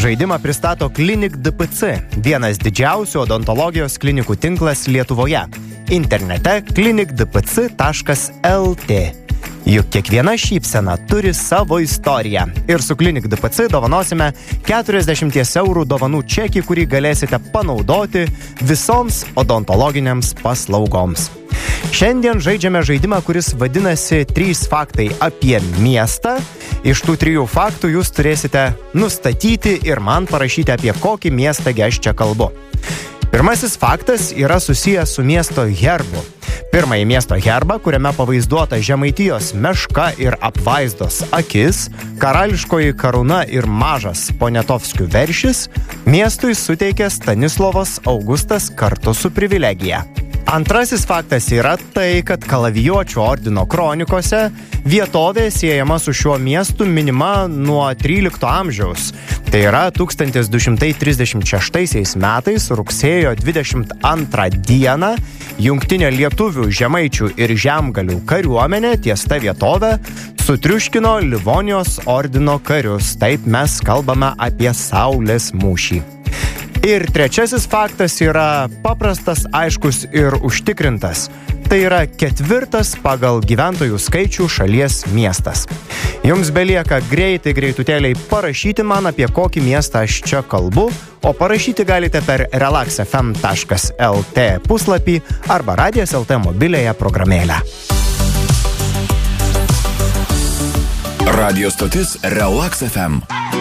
Žaidimą pristato Klinik DPC, vienas didžiausių odontologijos klinikų tinklas Lietuvoje. Internete klinikdpc.lt. Juk kiekviena šypsena turi savo istoriją. Ir su Klinik DPC dovanosime 40 eurų dovanų čekį, kurį galėsite panaudoti visoms odontologinėms paslaugoms. Šiandien žaidžiame žaidimą, kuris vadinasi 3 faktai apie miestą. Iš tų 3 faktų jūs turėsite nustatyti ir man parašyti, apie kokį miestą aš čia kalbu. Pirmasis faktas yra susijęs su miesto herbu. Pirmąjį miesto herbą, kuriame pavaizduota Žemaitijos meška ir apvaizdos akis, karališkoji karūna ir mažas Poniatovskių veršis, miestui suteikė Stanislovas Augustas kartu su privilegija. Antrasis faktas yra tai, kad Kalavijuočių ordino kronikose vietovė siejama su šiuo miestu minima nuo 13 amžiaus. Tai yra 1236 metais rugsėjo 22 dieną jungtinė lietuvių, žemaičių ir žemgalių kariuomenė ties ta vietovė sutriuškino Livonijos ordino karius. Taip mes kalbame apie Saulės mūšį. Ir trečiasis faktas yra paprastas, aiškus ir užtikrintas. Tai yra 4. pagal gyventojų skaičių šalies miestas. Jums belieka greitutėliai parašyti man, apie kokį miestą aš čia kalbu, o parašyti galite per relaxfm.lt puslapį arba Radijas LT mobiliąją programėlę. Radio stotis Relax FM.